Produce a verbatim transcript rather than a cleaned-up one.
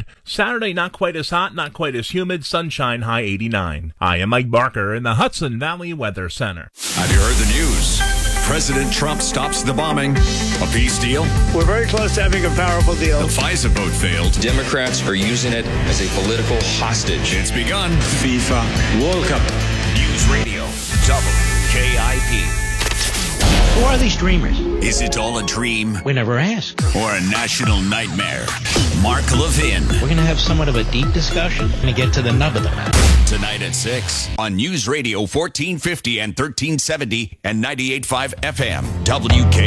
humid. Saturday, not quite as hot, not quite as humid. Sunshine, high eighty-nine. I am Mike Barker in the Hudson Valley Weather Center. Have you heard the news? President Trump stops the bombing. A peace deal? We're very close to having a powerful deal. The FISA vote failed. Democrats are using it as a political hostage. It's begun. FIFA World Cup. News Radio, W K I P. Who are these dreamers? Is it all a dream? We never ask. Or a national nightmare? Mark Levin. We're going to have somewhat of a deep discussion and get to the nub of the matter. Tonight at six on News Radio fourteen fifty and thirteen seventy and ninety-eight point five F M. W K